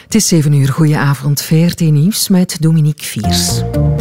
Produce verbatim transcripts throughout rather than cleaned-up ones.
Het is zeven uur, goedenavond, V R T Nieuws met Dominique Viers.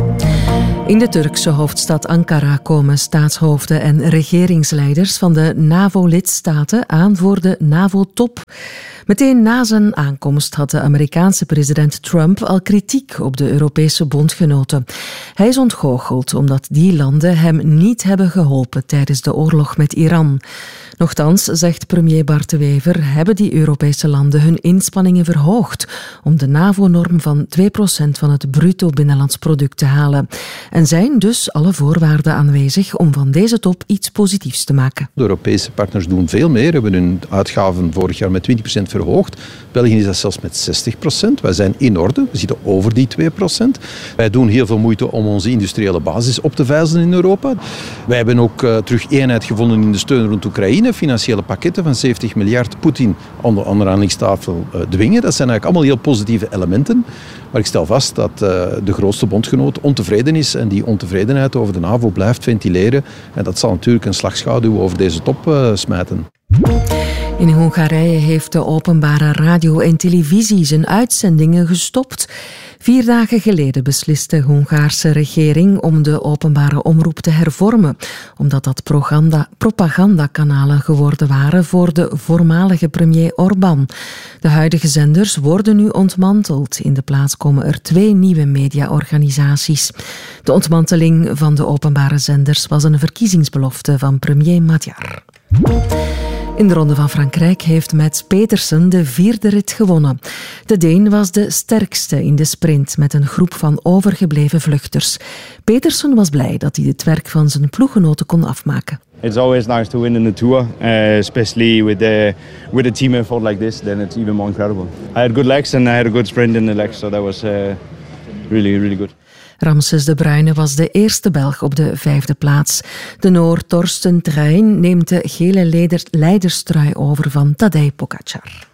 In de Turkse hoofdstad Ankara komen staatshoofden en regeringsleiders van de NAVO-lidstaten aan voor de NAVO-top. Meteen na zijn aankomst had de Amerikaanse president Trump al kritiek op de Europese bondgenoten. Hij is ontgoocheld omdat die landen hem niet hebben geholpen tijdens de oorlog met Iran. Nochtans, zegt premier Bart De Wever, hebben die Europese landen hun inspanningen verhoogd om de NAVO-norm van twee procent van het bruto binnenlands product te halen. En zijn dus alle voorwaarden aanwezig om van deze top iets positiefs te maken. De Europese partners doen veel meer, hebben hun uitgaven vorig jaar met twintig procent verhoogd. België is dat zelfs met zestig procent. Wij zijn in orde, we zitten over die twee procent. Wij doen heel veel moeite om onze industriële basis op te vijzelen in Europa. Wij hebben ook uh, terug eenheid gevonden in de steun rond Oekraïne. Financiële pakketten van zeventig miljard Poetin aan de onderhandelingstafel uh, dwingen. Dat zijn eigenlijk allemaal heel positieve elementen. Maar ik stel vast dat uh, de grootste bondgenoot ontevreden is en die ontevredenheid over de NAVO blijft ventileren. En dat zal natuurlijk een slagschaduw over deze top uh, smijten. In Hongarije heeft de openbare radio en televisie zijn uitzendingen gestopt. Vier dagen geleden besliste de Hongaarse regering om de openbare omroep te hervormen, omdat dat propaganda, propagandakanalen geworden waren voor de voormalige premier Orbán. De huidige zenders worden nu ontmanteld. In de plaats komen er twee nieuwe mediaorganisaties. De ontmanteling van de openbare zenders was een verkiezingsbelofte van premier Magyar. In de Ronde van Frankrijk heeft Mads Petersen de vierde rit gewonnen. De Deen was de sterkste in de sprint met een groep van overgebleven vluchters. Petersen was blij dat hij het werk van zijn ploeggenoten kon afmaken. It's always nice to win in the Tour, uh, especially with the with a team effort like this. Then it's even more incredible. I had good legs and I had a good sprint in the legs, so that was uh, really really good. Ramses de Bruyne was de eerste Belg op de vijfde plaats. De Noor Torsten Trein neemt de gele leiderstrui over van Tadej Pogačar.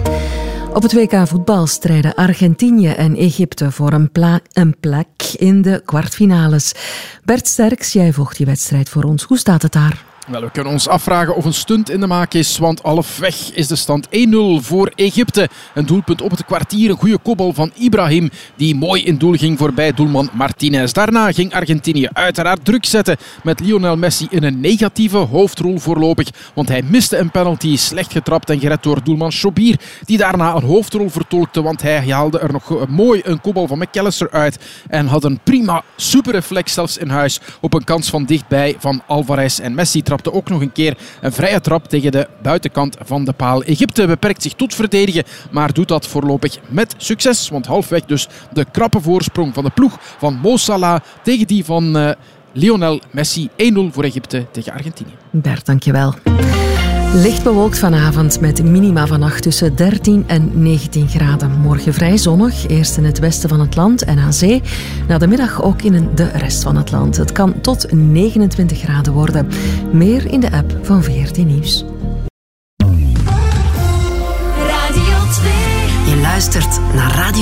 Op het W K voetbal strijden Argentinië en Egypte voor een, pla- een plek in de kwartfinales. Bert Sterks, jij volgt die wedstrijd voor ons. Hoe staat het daar? Wel, we kunnen ons afvragen of een stunt in de maak is, want halfweg is de stand één nul voor Egypte. Een doelpunt op het kwartier, een goede kopbal van Ibrahim, die mooi in doel ging voorbij doelman Martinez. Daarna ging Argentinië uiteraard druk zetten met Lionel Messi in een negatieve hoofdrol voorlopig, want hij miste een penalty, slecht getrapt en gered door doelman Chobir, die daarna een hoofdrol vertolkte, want hij haalde er nog mooi een kopbal van McAllister uit en had een prima superreflex zelfs in huis op een kans van dichtbij van Alvarez. En Messi trapte ook nog een keer een vrije trap tegen de buitenkant van de paal. Egypte beperkt zich tot verdedigen, maar doet dat voorlopig met succes. Want halfweg dus de krappe voorsprong van de ploeg van Mo Salah tegen die van uh, Lionel Messi. één nul voor Egypte tegen Argentinië. Bert, dankjewel. Licht bewolkt vanavond met minima vannacht tussen dertien en negentien graden. Morgen vrij zonnig, eerst in het westen van het land en aan zee. Na de middag ook in de rest van het land. Het kan tot negenentwintig graden worden. Meer in de app van V R T Nieuws. Radio twee. Je luistert naar Radio